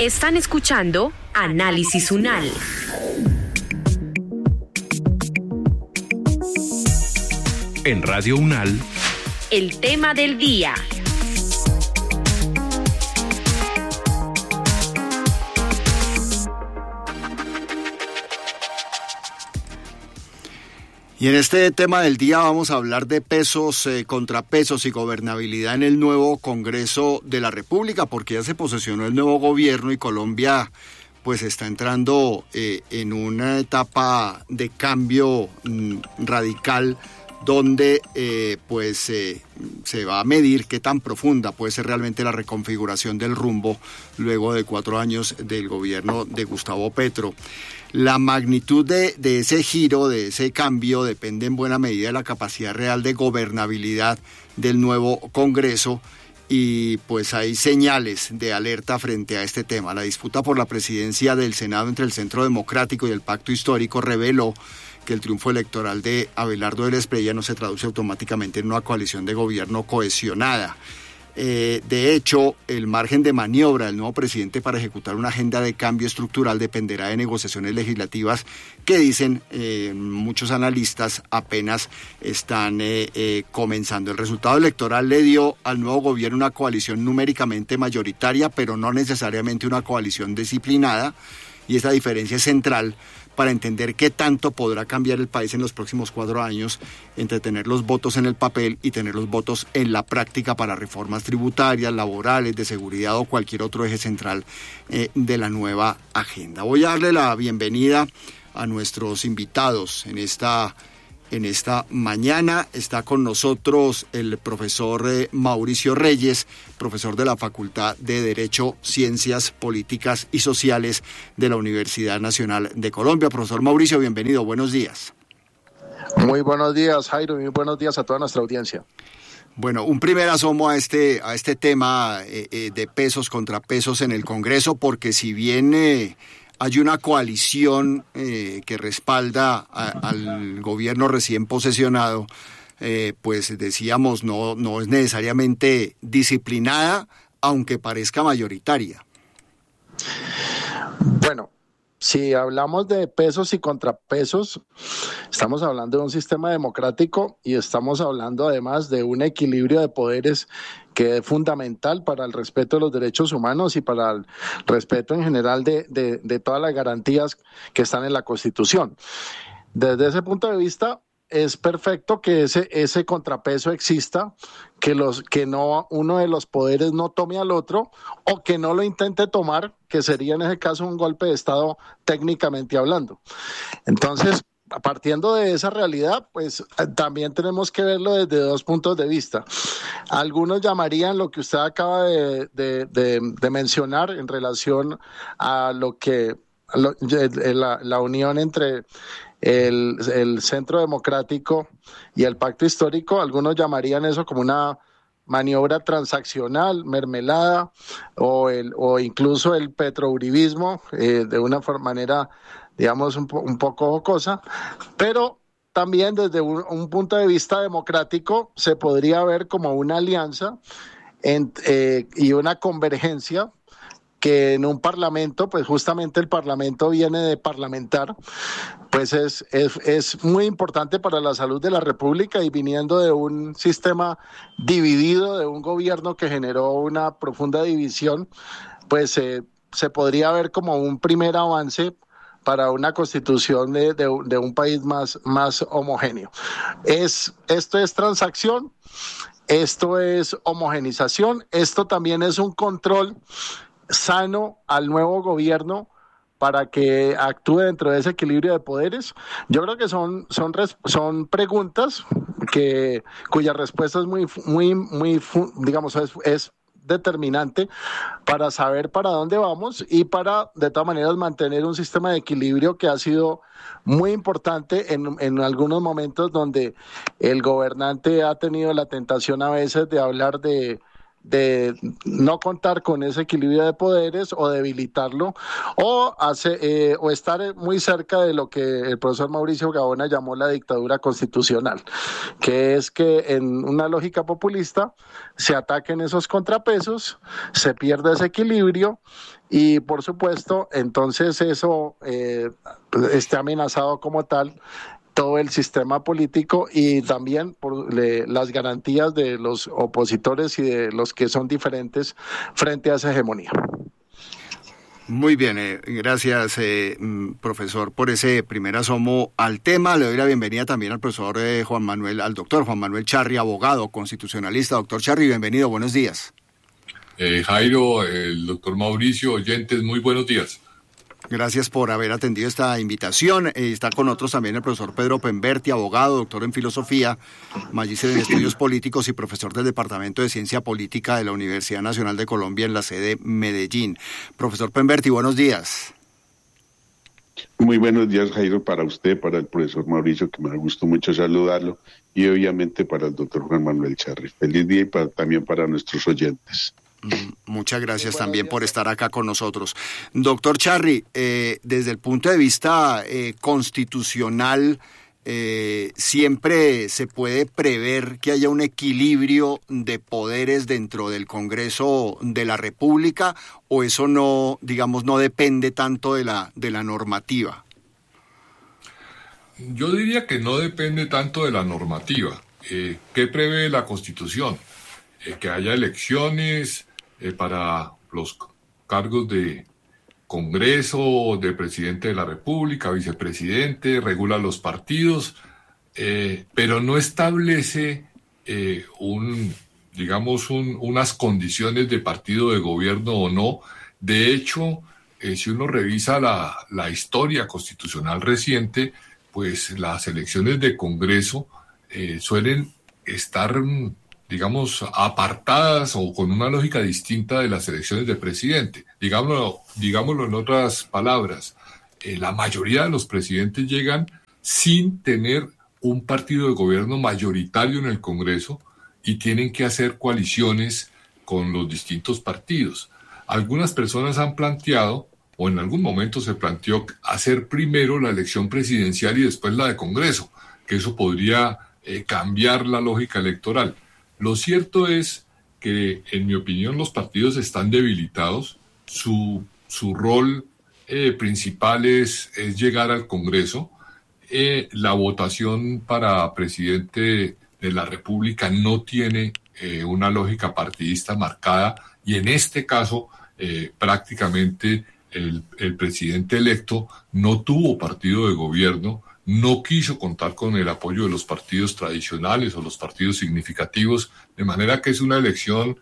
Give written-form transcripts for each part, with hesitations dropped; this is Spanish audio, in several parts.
Están escuchando Análisis UNAL. En Radio UNAL, el tema del día. Y en este tema del día vamos a hablar de pesos, contrapesos y gobernabilidad en el nuevo Congreso de la República, porque ya se posesionó el nuevo gobierno y Colombia pues está entrando en una etapa de cambio radical donde se va a medir qué tan profunda puede ser realmente la reconfiguración del rumbo luego de 4 años del gobierno de Gustavo Petro. La magnitud de ese giro, de ese cambio, depende en buena medida de la capacidad real de gobernabilidad del nuevo Congreso y pues hay señales de alerta frente a este tema. La disputa por la presidencia del Senado entre el Centro Democrático y el Pacto Histórico reveló que el triunfo electoral de Abelardo del Espriella no se traduce automáticamente en una coalición de gobierno cohesionada. De hecho, el margen de maniobra del nuevo presidente para ejecutar una agenda de cambio estructural dependerá de negociaciones legislativas que dicen muchos analistas apenas están comenzando. El resultado electoral le dio al nuevo gobierno una coalición numéricamente mayoritaria, pero no necesariamente una coalición disciplinada, y esta diferencia es central para entender qué tanto podrá cambiar el país en los próximos 4 años entre tener los votos en el papel y tener los votos en la práctica para reformas tributarias, laborales, de seguridad o cualquier otro eje central de la nueva agenda. Voy a darle la bienvenida a nuestros invitados en esta mañana. Está con nosotros el profesor Mauricio Reyes, profesor de la Facultad de Derecho, Ciencias Políticas y Sociales de la Universidad Nacional de Colombia. Profesor Mauricio, bienvenido, buenos días. Muy buenos días, Jairo, y muy buenos días a toda nuestra audiencia. Bueno, un primer asomo a este tema de pesos, contrapesos en el Congreso, porque si bien hay una coalición que respalda al gobierno recién posesionado, pues decíamos, no es necesariamente disciplinada, aunque parezca mayoritaria. Bueno, si hablamos de pesos y contrapesos, estamos hablando de un sistema democrático y estamos hablando además de un equilibrio de poderes que es fundamental para el respeto de los derechos humanos y para el respeto en general de todas las garantías que están en la Constitución. Desde ese punto de vista, es perfecto que ese contrapeso exista, que uno de los poderes no tome al otro o que no lo intente tomar, que sería en ese caso un golpe de Estado técnicamente hablando. Entonces, partiendo de esa realidad, pues también tenemos que verlo desde 2 puntos de vista. Algunos llamarían lo que usted acaba de mencionar en relación a la unión entre el Centro Democrático y el Pacto Histórico. Algunos llamarían eso como una maniobra transaccional, mermelada, o incluso el petrouribismo, de una manera, digamos, un poco jocosa, pero también desde un punto de vista democrático se podría ver como una alianza y una convergencia que en un parlamento, pues justamente el parlamento viene de parlamentar, pues es muy importante para la salud de la República, y viniendo de un sistema dividido, de un gobierno que generó una profunda división, pues se podría ver como un primer avance para una constitución de un país más homogéneo. Esto es transacción, esto es homogenización, esto también es un control sano al nuevo gobierno para que actúe dentro de ese equilibrio de poderes. Yo creo que son preguntas cuya respuesta es muy digamos, es determinante para saber para dónde vamos y para, de todas maneras, mantener un sistema de equilibrio que ha sido muy importante en algunos momentos donde el gobernante ha tenido la tentación a veces de hablar de de no contar con ese equilibrio de poderes o debilitarlo o estar muy cerca de lo que el profesor Mauricio Gaona llamó la dictadura constitucional, que es que en una lógica populista se ataquen esos contrapesos, se pierde ese equilibrio y por supuesto entonces eso esté amenazado como tal todo el sistema político y también por las garantías de los opositores y de los que son diferentes frente a esa hegemonía. Muy bien, gracias profesor por ese primer asomo al tema. Le doy la bienvenida también al profesor al doctor Juan Manuel Charri, abogado constitucionalista. Doctor Charri, bienvenido, buenos días. Jairo, el doctor Mauricio, oyentes, muy buenos días. Gracias por haber atendido esta invitación. Está con nosotros también el profesor Pedro Pemberti, abogado, doctor en filosofía, magíster en estudios políticos y profesor del Departamento de Ciencia Política de la Universidad Nacional de Colombia en la sede Medellín. Profesor Pemberti, buenos días. Muy buenos días, Jairo, para usted, para el profesor Mauricio, que me gustó mucho saludarlo, y obviamente para el doctor Juan Manuel Charri. Feliz día y también para nuestros oyentes. Muchas gracias también por estar acá con nosotros. Doctor Charri, desde el punto de vista constitucional, siempre se puede prever que haya un equilibrio de poderes dentro del Congreso de la República, o eso no, digamos, no depende tanto de la normativa. Yo diría que no depende tanto de la normativa. ¿Qué prevé la Constitución? Que haya elecciones para los cargos de Congreso, de presidente de la República, vicepresidente, regula los partidos, pero no establece unas condiciones de partido de gobierno o no. De hecho, si uno revisa la historia constitucional reciente, pues las elecciones de Congreso suelen estar, digamos, apartadas o con una lógica distinta de las elecciones de presidente. Digámoslo en otras palabras, la mayoría de los presidentes llegan sin tener un partido de gobierno mayoritario en el Congreso y tienen que hacer coaliciones con los distintos partidos. Algunas personas han planteado, o en algún momento se planteó, hacer primero la elección presidencial y después la de Congreso, que eso podría cambiar la lógica electoral. Lo cierto es que, en mi opinión, los partidos están debilitados. Su rol principal es llegar al Congreso. La votación para presidente de la República no tiene una lógica partidista marcada y en este caso prácticamente el presidente electo no tuvo partido de gobierno, no quiso contar con el apoyo de los partidos tradicionales o los partidos significativos, de manera que es una elección,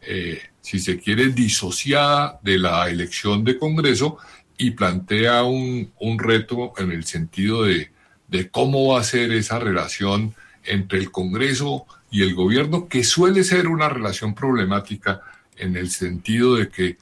si se quiere, disociada de la elección de Congreso y plantea un reto en el sentido de cómo va a ser esa relación entre el Congreso y el gobierno, que suele ser una relación problemática en el sentido de que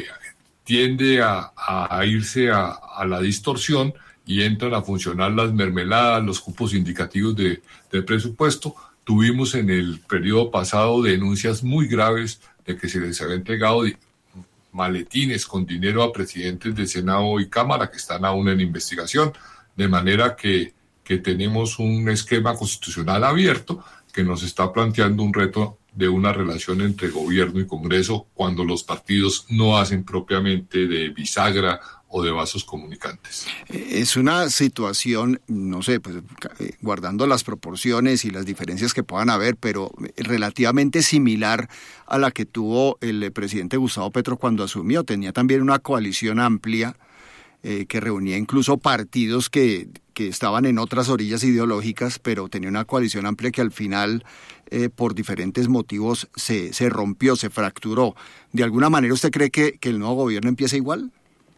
tiende a irse a la distorsión y entran a funcionar las mermeladas, los cupos indicativos de presupuesto. Tuvimos en el periodo pasado denuncias muy graves de que se les había entregado maletines con dinero a presidentes de Senado y Cámara que están aún en investigación, de manera que tenemos un esquema constitucional abierto que nos está planteando un reto de una relación entre gobierno y Congreso cuando los partidos no hacen propiamente de bisagra o de vasos comunicantes. Es una situación, no sé, pues guardando las proporciones y las diferencias que puedan haber, pero relativamente similar a la que tuvo el presidente Gustavo Petro cuando asumió. Tenía también una coalición amplia que reunía incluso partidos que estaban en otras orillas ideológicas, pero tenía una coalición amplia que al final, por diferentes motivos, se rompió, se fracturó. ¿De alguna manera usted cree que el nuevo gobierno empieza igual?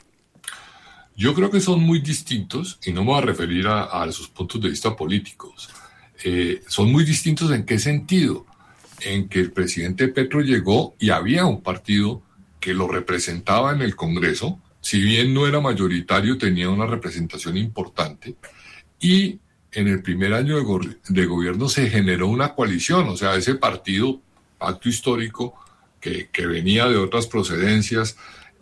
Yo creo que son muy distintos, y no me voy a referir a sus puntos de vista políticos. Son muy distintos ¿en qué sentido? En que el presidente Petro llegó y había un partido que lo representaba en el Congreso, si bien no era mayoritario, tenía una representación importante, y en el primer año de gobierno se generó una coalición, o sea, ese partido, Pacto Histórico, que venía de otras procedencias,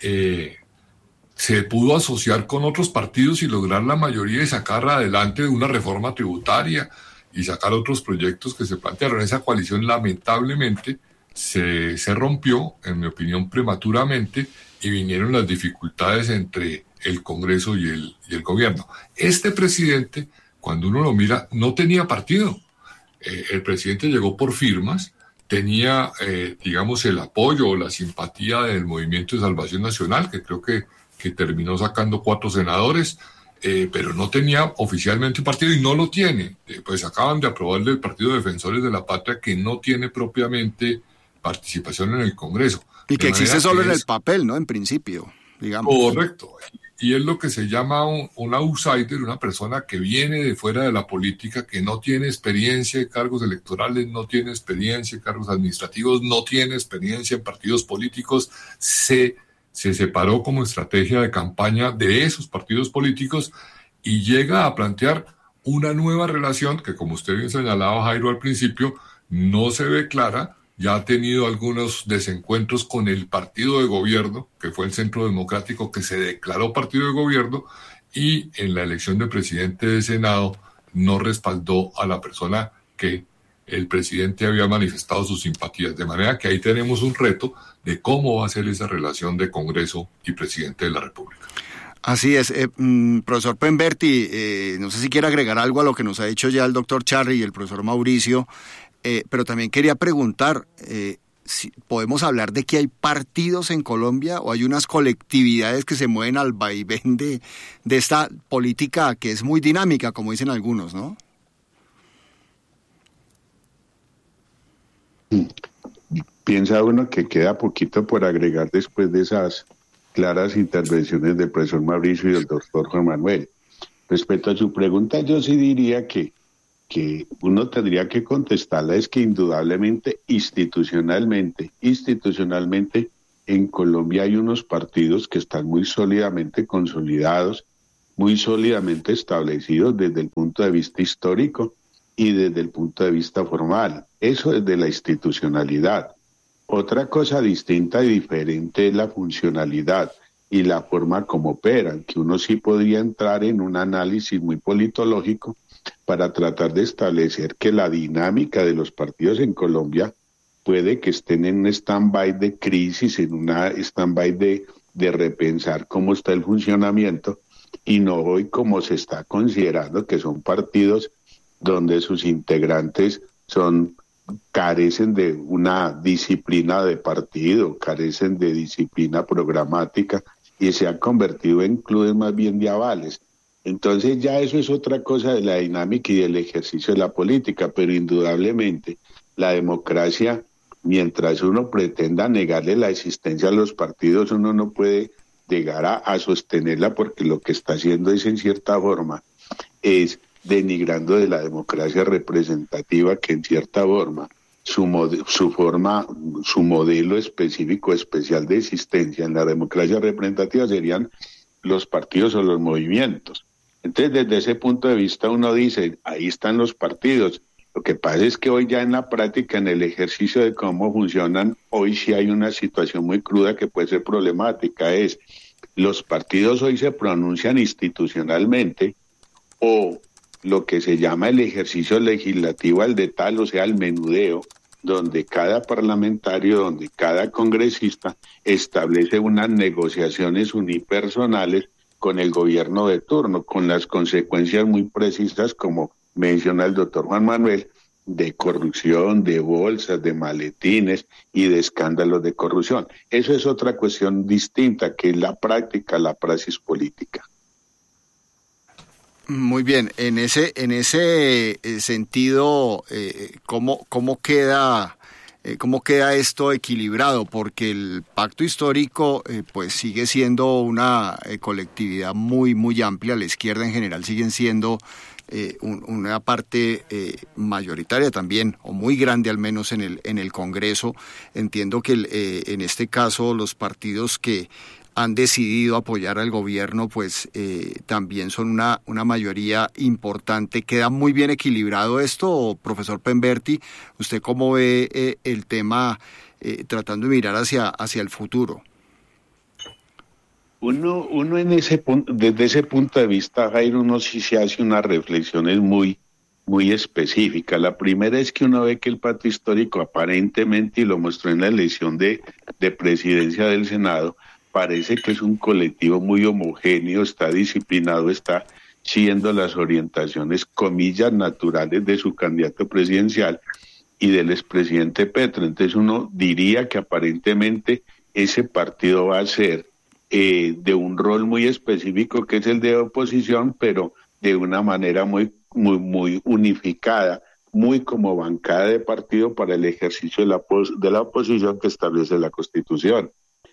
se pudo asociar con otros partidos y lograr la mayoría y sacar adelante una reforma tributaria y sacar otros proyectos que se plantearon. Esa coalición lamentablemente se rompió, en mi opinión, prematuramente, y vinieron las dificultades entre el Congreso y el gobierno. Este presidente, cuando uno lo mira, no tenía partido. El presidente llegó por firmas, tenía, digamos, el apoyo o la simpatía del Movimiento de Salvación Nacional, que creo que terminó sacando 4 senadores, pero no tenía oficialmente un partido y no lo tiene. Pues acaban de aprobarle el Partido de Defensores de la Patria, que no tiene propiamente participación en el Congreso. Y que existe solo en el papel, ¿no? En principio, digamos. Correcto. Y es lo que se llama un outsider, una persona que viene de fuera de la política, que no tiene experiencia en cargos electorales, no tiene experiencia en cargos administrativos, no tiene experiencia en partidos políticos, se separó como estrategia de campaña de esos partidos políticos y llega a plantear una nueva relación que, como usted bien señalaba, Jairo, al principio, no se ve clara. Ya ha tenido algunos desencuentros con el partido de gobierno, que fue el Centro Democrático, que se declaró partido de gobierno, y en la elección de presidente de Senado no respaldó a la persona que el presidente había manifestado sus simpatías. De manera que ahí tenemos un reto de cómo va a ser esa relación de Congreso y presidente de la República. Así es. Profesor Penberti, no sé si quiere agregar algo a lo que nos ha dicho ya el doctor Charri y el profesor Mauricio, pero también quería preguntar, si podemos hablar de que hay partidos en Colombia o hay unas colectividades que se mueven al vaivén de esta política que es muy dinámica, como dicen algunos, ¿no? Piensa uno que queda poquito por agregar después de esas claras intervenciones del profesor Mauricio y del doctor Juan Manuel. Respecto a su pregunta, yo sí diría que uno tendría que contestarla, es que indudablemente institucionalmente en Colombia hay unos partidos que están muy sólidamente consolidados, muy sólidamente establecidos desde el punto de vista histórico y desde el punto de vista formal. Eso es de la institucionalidad. Otra cosa distinta y diferente es la funcionalidad y la forma como operan, que uno sí podría entrar en un análisis muy politológico para tratar de establecer que la dinámica de los partidos en Colombia puede que estén en un stand-by de crisis, en una stand-by de repensar cómo está el funcionamiento, y no hoy como se está considerando que son partidos donde sus integrantes carecen de una disciplina de partido, carecen de disciplina programática y se han convertido en clubes más bien de avales. Entonces ya eso es otra cosa de la dinámica y del ejercicio de la política, pero indudablemente la democracia, mientras uno pretenda negarle la existencia a los partidos, uno no puede llegar a sostenerla, porque lo que está haciendo es, en cierta forma, es denigrando de la democracia representativa, que en cierta forma su modelo específico, especial de existencia en la democracia representativa serían los partidos o los movimientos. Entonces, desde ese punto de vista uno dice, ahí están los partidos. Lo que pasa es que hoy ya en la práctica, en el ejercicio de cómo funcionan, hoy sí hay una situación muy cruda que puede ser problemática. Los partidos hoy se pronuncian institucionalmente, o lo que se llama el ejercicio legislativo al detalle, o sea, el menudeo, donde cada parlamentario, donde cada congresista establece unas negociaciones unipersonales con el gobierno de turno, con las consecuencias muy precisas, como menciona el doctor Juan Manuel, de corrupción, de bolsas, de maletines y de escándalos de corrupción. Eso es otra cuestión distinta, que es la práctica, la praxis política. Muy bien, en ese sentido, ¿cómo queda esto equilibrado? Porque el pacto histórico pues sigue siendo una colectividad muy, muy amplia. La izquierda en general siguen siendo una parte mayoritaria también, o muy grande al menos en el Congreso. Entiendo que en este caso los partidos que han decidido apoyar al gobierno, pues también son una mayoría importante. ¿Queda muy bien equilibrado esto, profesor Penberti? ¿Usted cómo ve el tema tratando de mirar hacia el futuro. Uno en desde ese punto de vista, Jairo, uno sí se hace unas reflexiones muy específicas. La primera es que uno ve que el pacto histórico aparentemente, y lo mostró en la elección de presidencia del Senado, parece que es un colectivo muy homogéneo, está disciplinado, está siguiendo las orientaciones, comillas, naturales de su candidato presidencial y del expresidente Petro. Entonces uno diría que aparentemente ese partido va a ser de un rol muy específico, que es el de oposición, pero de una manera muy unificada, muy como bancada de partido para el ejercicio de la oposición que establece la Constitución.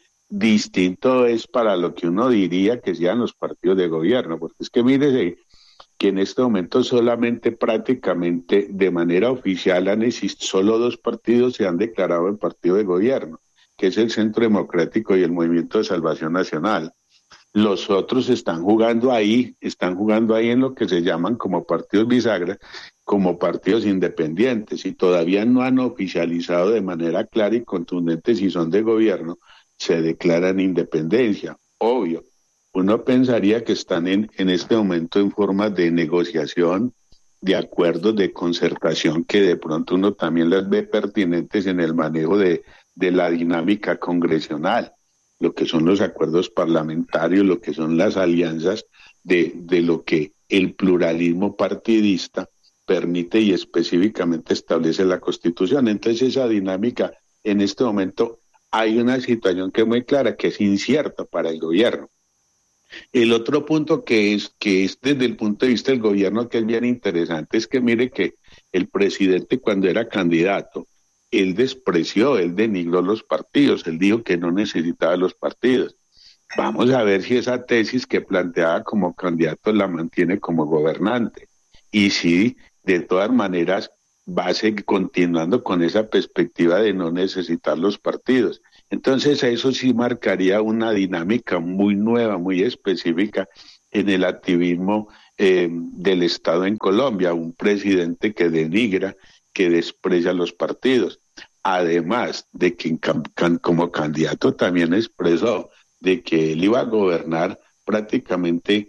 Distinto es para lo que uno diría que sean los partidos de gobierno, porque es que mírese que en este momento solamente prácticamente de manera oficial solo 2 partidos se han declarado el partido de gobierno, que es el Centro Democrático y el Movimiento de Salvación Nacional. Los otros están jugando ahí en lo que se llaman como partidos bisagra, como partidos independientes, y todavía no han oficializado de manera clara y contundente si son de gobierno, se declaran independencia. Obvio, uno pensaría que están en este momento en forma de negociación, de acuerdos, de concertación, que de pronto uno también las ve pertinentes en el manejo de la dinámica congresional, lo que son los acuerdos parlamentarios, lo que son las alianzas de lo que el pluralismo partidista permite y específicamente establece la Constitución. Entonces esa dinámica, en este momento hay una situación que es muy clara, que es incierta para el gobierno. El otro punto que es desde el punto de vista del gobierno, que es bien interesante, es que mire que el presidente, cuando era candidato, él denigró los partidos, él dijo que no necesitaba los partidos. Vamos a ver si esa tesis que planteaba como candidato la mantiene como gobernante. Y si de todas maneras va a seguir continuando con esa perspectiva de no necesitar los partidos. Entonces eso sí marcaría una dinámica muy nueva, muy específica en el activismo del Estado en Colombia, un presidente que denigra, que desprecia los partidos. Además de que como candidato también expresó de que él iba a gobernar prácticamente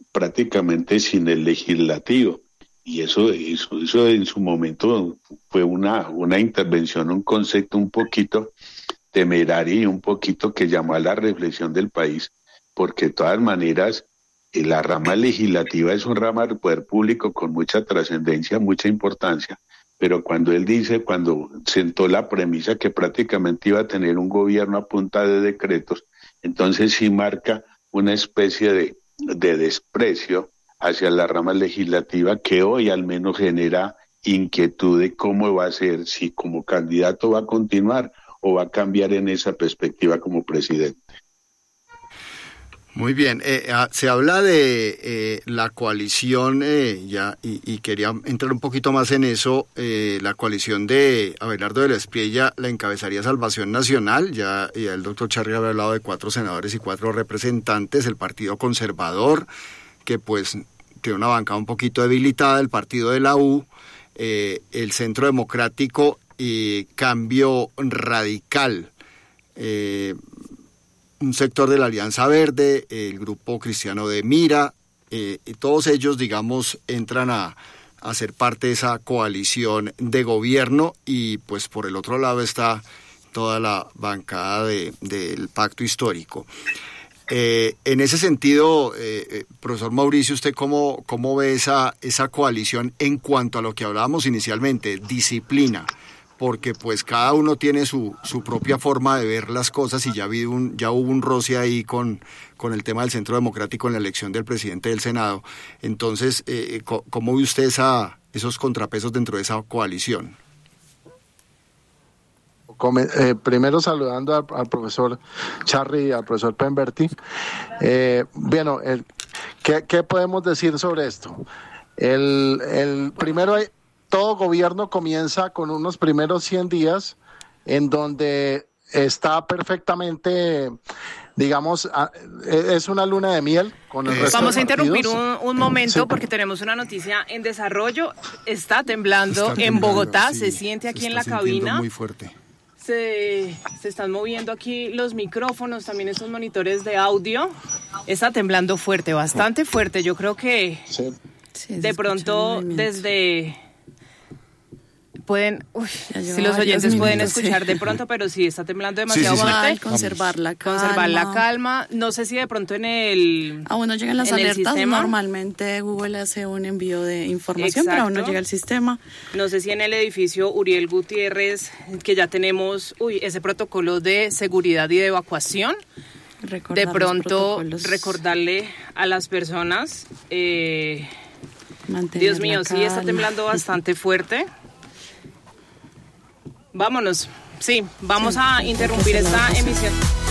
sin el legislativo. Y eso en su momento fue una intervención, un concepto un poquito temerario y un poquito que llamó a la reflexión del país, porque de todas maneras la rama legislativa es un rama del poder público con mucha trascendencia, mucha importancia, pero cuando sentó la premisa que prácticamente iba a tener un gobierno a punta de decretos, entonces sí marca una especie de desprecio hacia la rama legislativa que hoy al menos genera inquietud de cómo va a ser, si como candidato va a continuar o va a cambiar en esa perspectiva como presidente. Muy bien, se habla de la coalición, y quería entrar un poquito más en eso, la coalición de Abelardo de la Espriella la encabezaría Salvación Nacional, ya el doctor Charri había hablado de 4 senadores y 4 representantes, el Partido Conservador, que pues tiene una bancada un poquito debilitada, el Partido de la U, el Centro Democrático y Cambio Radical, un sector de la Alianza Verde, el Grupo Cristiano de Mira, y todos ellos, digamos, entran a ser parte de esa coalición de gobierno, y pues por el otro lado está toda la bancada del pacto histórico. En ese sentido, profesor Mauricio, ¿usted cómo ve esa coalición en cuanto a lo que hablábamos inicialmente, disciplina? Porque pues cada uno tiene su propia forma de ver las cosas, y ya hubo un roce ahí con el tema del Centro Democrático en la elección del presidente del Senado. Entonces, ¿cómo ve usted esos contrapesos dentro de esa coalición? Primero saludando al profesor Charri y al profesor Penberti. Bueno, ¿qué podemos decir sobre esto? Primero, todo gobierno comienza con unos primeros 100 días en donde está perfectamente, digamos, es una luna de miel con el resto. Vamos a interrumpir un momento, sí, porque tenemos una noticia en desarrollo. Está temblando en Bogotá, sí, se siente aquí en la cabina. Muy fuerte. se están moviendo aquí los micrófonos, también estos monitores de audio. Está temblando fuerte, bastante fuerte. Yo creo que de pronto desde... si los oyentes pueden escuchar de pronto, pero sí está temblando demasiado fuerte. Conservar la calma. No sé si de pronto en el aún no llegan las alertas. Normalmente Google hace un envío de información, pero aún no llega el sistema. No sé si en el edificio Uriel Gutiérrez, que ya tenemos ese protocolo de seguridad y de evacuación. De pronto recordarle a las personas. Dios mío, sí está temblando bastante fuerte. Vámonos. Sí, vamos a interrumpir esta emisión.